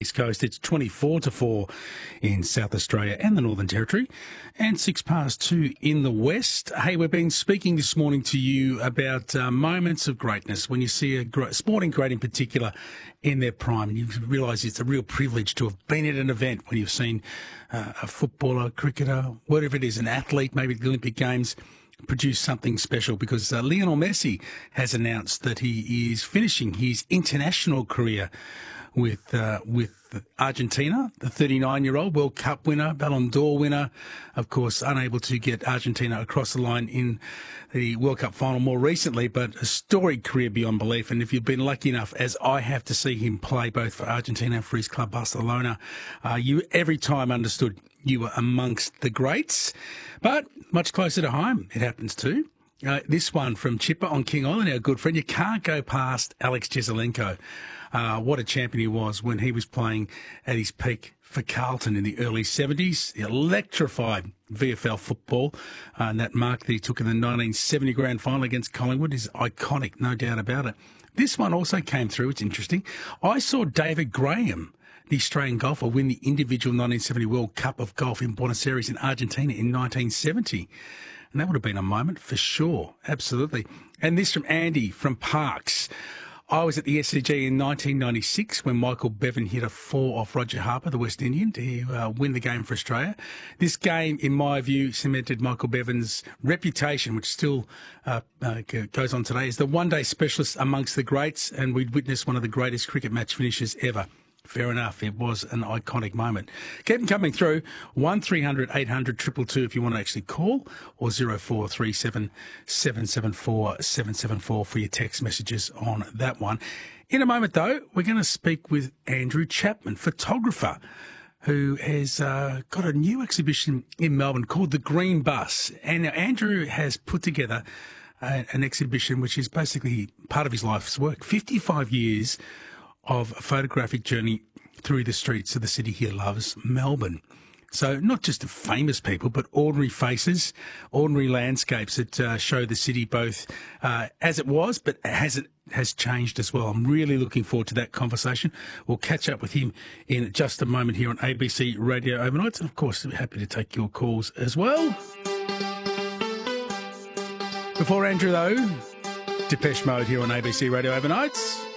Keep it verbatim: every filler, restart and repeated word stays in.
East Coast. It's twenty-four to four in South Australia and the Northern Territory, and six past two in the West. Hey, we've been speaking this morning to you about uh, moments of greatness when you see a great, sporting great in particular in their prime, and you realise it's a real privilege to have been at an event when you've seen uh, a footballer, cricketer, whatever it is, an athlete, maybe the Olympic Games, produce something special, because uh, Lionel Messi has announced that he is finishing his international career with uh, with Argentina, the thirty-nine-year-old World Cup winner, Ballon d'Or winner, of course, unable to get Argentina across the line in the World Cup final more recently, but a storied career beyond belief. And if you've been lucky enough, as I have, to see him play both for Argentina and for his club Barcelona, uh, you every time understood you were amongst the greats. But much closer to home, it happens too. Uh, this one from Chipper on King Island, our good friend. You can't go past Alex Jesaulenko. Uh, what a champion he was when he was playing at his peak for Carlton in the early seventies. He electrified V F L football, uh, and that mark that he took in the nineteen seventy grand final against Collingwood is iconic, no doubt about it. This one also came through. It's interesting. I saw David Graham, the Australian golfer, win the individual nineteen seventy World Cup of Golf in Buenos Aires in Argentina in nineteen seventy. And that would have been a moment for sure. Absolutely. And this from Andy from Parkes. I was at the S C G in nineteen ninety-six when Michael Bevan hit a four off Roger Harper, the West Indian, to uh, win the game for Australia. This game, in my view, cemented Michael Bevan's reputation, which still uh, uh, goes on today, as the one-day specialist amongst the greats, and we'd witnessed one of the greatest cricket match finishes ever. Fair enough. It was an iconic moment. Keep them coming through. one three hundred eight hundred two two two if you want to actually call, or zero four three seven seven seven four seven seven four for your text messages on that one. In a moment, though, we're going to speak with Andrew Chapman, photographer, who has uh, got a new exhibition in Melbourne called The Green Bus. And now Andrew has put together a, an exhibition which is basically part of his life's work. fifty-five years of a photographic journey through the streets of the city he loves, Melbourne. So not just of famous people, but ordinary faces, ordinary landscapes that uh, show the city both uh, as it was, but as it has changed as well. I'm really looking forward to that conversation. We'll catch up with him in just a moment here on A B C Radio Overnights. And, of course, we're happy to take your calls as well. Before Andrew, though, Depeche Mode here on A B C Radio Overnights.